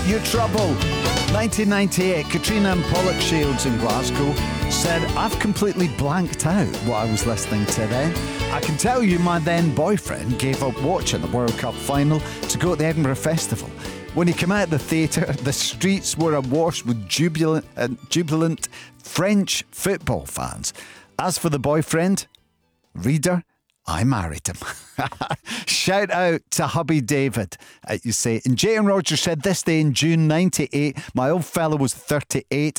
Your Trouble. 1998, Katrina and Pollock Shields in Glasgow said, I've completely blanked out what I was listening to then. I can tell you my then boyfriend gave up watching the World Cup final to go to the Edinburgh Festival. When he came out of the theatre, the streets were awash with jubilant French football fans. As for the boyfriend, reader, I married him. Shout out to hubby David, you say. And Jay and Roger said, this day in June 98, my old fellow was 38,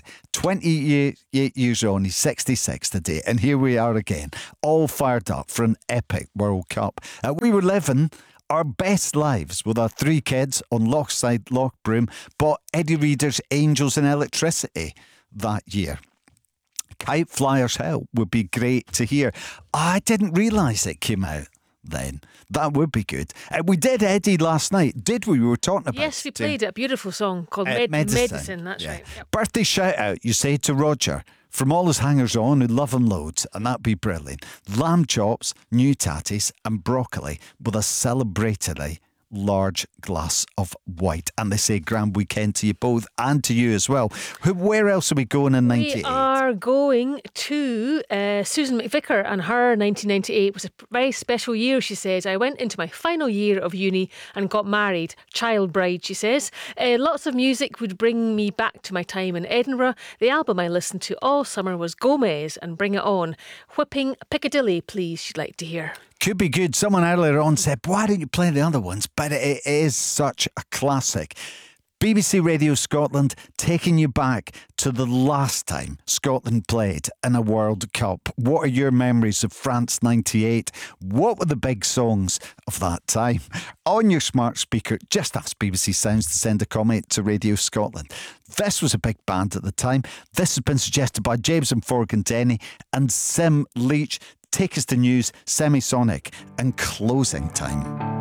28 years on. He's 66 today. And here we are again, all fired up for an epic World Cup. We were living our best lives with our 3 kids on Lochside, Lochbroom, bought Eddie Reader's Angels and Electricity that year. Kite Flyers Hell would be great to hear. I didn't realise it came out then. That would be good. We did Eddie last night, did we? We were talking about Yes, we played a beautiful song called Medicine. That's right. Yep. Birthday shout out, you say, to Roger from all his hangers on who love him loads, and that'd be brilliant. Lamb chops, new tatties, and broccoli with a celebratory large glass of white. And they say grand weekend to you both and to you as well. Where else are we going in 98? We are going to Susan McVicker, and her 1998 was a very special year, she says. I went into my final year of uni and got married. Child bride, she says. Lots of music would bring me back to my time in Edinburgh. The album I listened to all summer was Gomez and Bring It On. Whipping Piccadilly, please, she'd like to hear. Could be good. Someone earlier on said, why don't you play the other ones? But it is such a classic. BBC Radio Scotland taking you back to the last time Scotland played in a World Cup. What are your memories of France 98? What were the big songs of that time? On your smart speaker, just ask BBC Sounds to send a comment to Radio Scotland. This was a big band at the time. This has been suggested by James and Forgan Denny and Sim Leach. Take us to news, Semisonic and Closing Time.